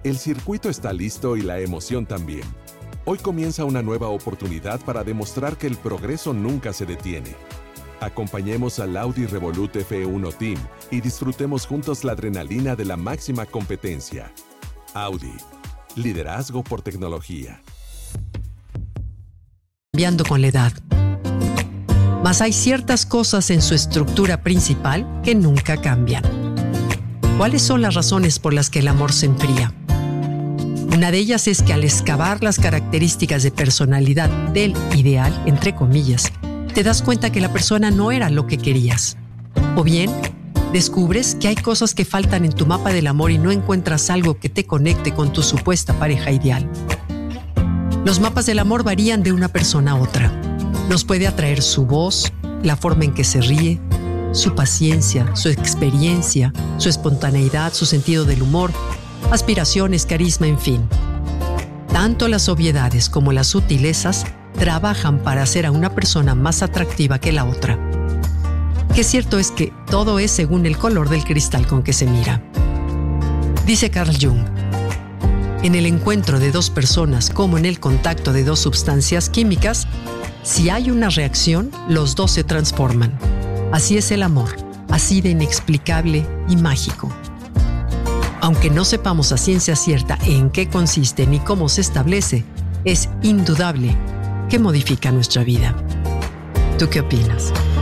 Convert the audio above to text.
El circuito está listo y la emoción también. Hoy comienza una nueva oportunidad para demostrar que el progreso nunca se detiene. Acompañemos al Audi Revolut F1 Team y disfrutemos juntos la adrenalina de la máxima competencia. Audi. Liderazgo por tecnología. Cambiando con la edad. Mas hay ciertas cosas en su estructura principal que nunca cambian. ¿Cuáles son las razones por las que el amor se enfría? Una de ellas es que al excavar las características de personalidad del ideal, entre comillas, te das cuenta que la persona no era lo que querías. O bien, descubres que hay cosas que faltan en tu mapa del amor y no encuentras algo que te conecte con tu supuesta pareja ideal. Los mapas del amor varían de una persona a otra. Nos puede atraer su voz, la forma en que se ríe, su paciencia, su experiencia, su espontaneidad, su sentido del humor, aspiraciones, carisma, en fin. Tanto las obviedades como las sutilezas trabajan para hacer a una persona más atractiva que la otra. Que cierto es que todo es según el color del cristal con que se mira. Dice Carl Jung, en el encuentro de dos personas como en el contacto de dos sustancias químicas, si hay una reacción, los dos se transforman. Así es el amor, así de inexplicable y mágico. Aunque no sepamos a ciencia cierta en qué consiste ni cómo se establece, es indudable que modifica nuestra vida. ¿Tú qué opinas?